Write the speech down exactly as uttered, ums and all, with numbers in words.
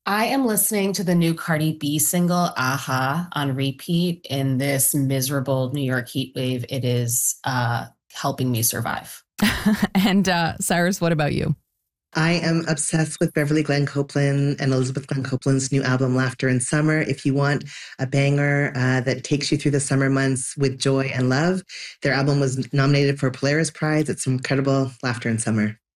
I am listening to the new Cardi B single, Aha, on repeat in this miserable New York heat wave. It is uh, helping me survive. and uh, Cyrus, what about you? I am obsessed with Beverly Glenn Copeland and Elizabeth Glenn Copeland's new album, Laughter in Summer. If you want a banger uh, that takes you through the summer months with joy and love, their album was nominated for Polaris Prize. It's incredible. Laughter in Summer.